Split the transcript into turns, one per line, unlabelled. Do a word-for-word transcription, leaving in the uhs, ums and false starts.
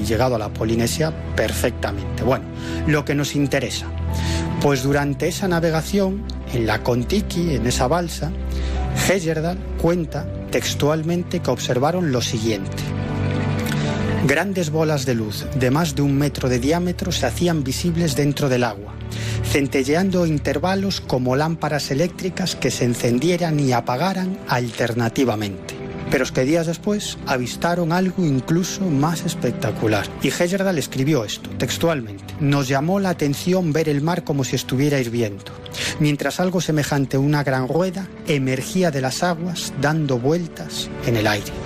llegado a la Polinesia perfectamente. Bueno, lo que nos interesa, pues durante esa navegación, en la Kon-Tiki, en esa balsa, Heyerdahl cuenta textualmente que observaron lo siguiente. Grandes bolas de luz de más de un metro de diámetro se hacían visibles dentro del agua, centelleando a intervalos como lámparas eléctricas que se encendieran y apagaran alternativamente. Pero es que días después avistaron algo incluso más espectacular. Y Heyerdahl escribió esto, textualmente. Nos llamó la atención ver el mar como si estuviera hirviendo, mientras algo semejante a una gran rueda emergía de las aguas dando vueltas en el aire.